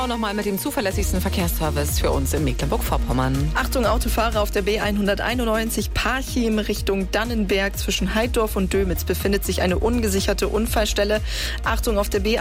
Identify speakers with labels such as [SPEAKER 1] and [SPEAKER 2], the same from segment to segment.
[SPEAKER 1] Nochmal mit dem zuverlässigsten Verkehrsservice für uns in Mecklenburg-Vorpommern.
[SPEAKER 2] Achtung, Autofahrer auf der B191 Parchim Richtung Dannenberg. Zwischen Heidorf und Dömitz befindet sich eine ungesicherte Unfallstelle. Achtung, auf der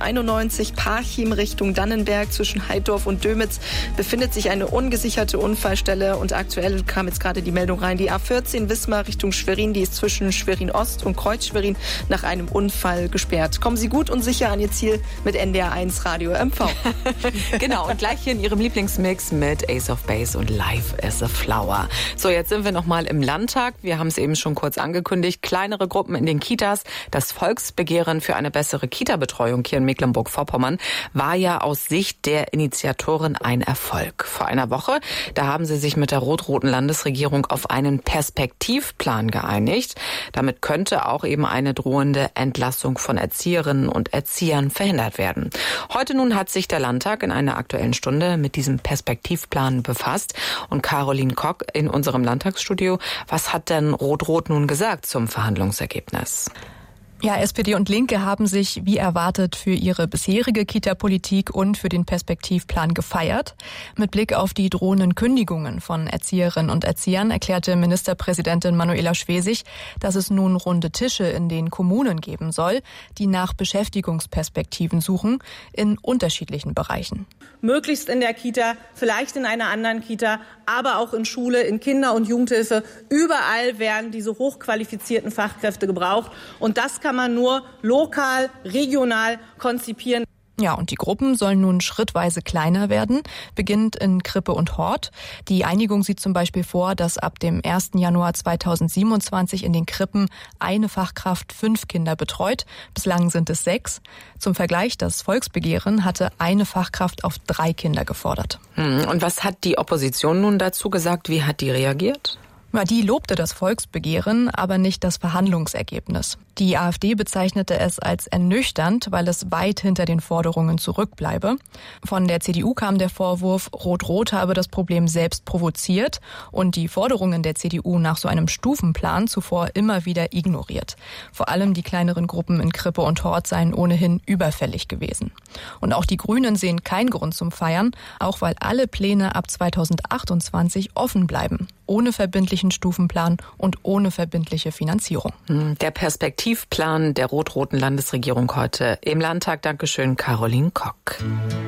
[SPEAKER 2] B191 Parchim Richtung Dannenberg. Zwischen Heidorf und Dömitz befindet sich eine ungesicherte Unfallstelle. Und aktuell kam jetzt gerade die Meldung rein. Die A14 Wismar Richtung Schwerin, die ist zwischen Schwerin Ost und Kreuz Schwerin nach einem Unfall gesperrt. Kommen Sie gut und sicher an Ihr Ziel mit NDR 1 Radio MV.
[SPEAKER 1] Genau, und gleich hier in Ihrem Lieblingsmix mit Ace of Base und Life as a Flower. So, jetzt sind wir nochmal im Landtag. Wir haben es eben schon kurz angekündigt. Kleinere Gruppen in den Kitas. Das Volksbegehren für eine bessere Kita-Betreuung hier in Mecklenburg-Vorpommern war ja aus Sicht der Initiatoren ein Erfolg. Vor einer Woche, da haben sie sich mit der rot-roten Landesregierung auf einen Perspektivplan geeinigt. Damit könnte auch eben eine drohende Entlassung von Erzieherinnen und Erziehern verhindert werden. Heute nun hat sich der Landtag in einer Aktuellen Stunde mit diesem Perspektivplan befasst. Und Caroline Kock in unserem Landtagsstudio. Was hat denn Rot-Rot nun gesagt zum Verhandlungsergebnis?
[SPEAKER 3] Ja, SPD und Linke haben sich wie erwartet für ihre bisherige Kita-Politik und für den Perspektivplan gefeiert. Mit Blick auf die drohenden Kündigungen von Erzieherinnen und Erziehern erklärte Ministerpräsidentin Manuela Schwesig, dass es nun runde Tische in den Kommunen geben soll, die nach Beschäftigungsperspektiven suchen in unterschiedlichen Bereichen.
[SPEAKER 4] Möglichst in der Kita, vielleicht in einer anderen Kita, aber auch in Schule, in Kinder- und Jugendhilfe. Überall werden diese hochqualifizierten Fachkräfte gebraucht. Und das kann man nur lokal, regional konzipieren.
[SPEAKER 3] Ja, und die Gruppen sollen nun schrittweise kleiner werden, beginnend in Krippe und Hort. Die Einigung sieht zum Beispiel vor, dass ab dem 1. Januar 2027 in den Krippen eine Fachkraft 5 Kinder betreut. Bislang sind es 6. Zum Vergleich, das Volksbegehren hatte eine Fachkraft auf 3 Kinder gefordert.
[SPEAKER 1] Und was hat die Opposition nun dazu gesagt? Wie hat die reagiert?
[SPEAKER 3] Ja, die lobte das Volksbegehren, aber nicht das Verhandlungsergebnis. Die AfD bezeichnete es als ernüchternd, weil es weit hinter den Forderungen zurückbleibe. Von der CDU kam der Vorwurf, Rot-Rot habe das Problem selbst provoziert und die Forderungen der CDU nach so einem Stufenplan zuvor immer wieder ignoriert. Vor allem die kleineren Gruppen in Krippe und Hort seien ohnehin überfällig gewesen. Und auch die Grünen sehen keinen Grund zum Feiern, auch weil alle Pläne ab 2028 offen bleiben, ohne verbindlichen Stufenplan und ohne verbindliche Finanzierung.
[SPEAKER 1] Der Perspektivplan der rot-roten Landesregierung heute im Landtag. Dankeschön, Caroline Kock.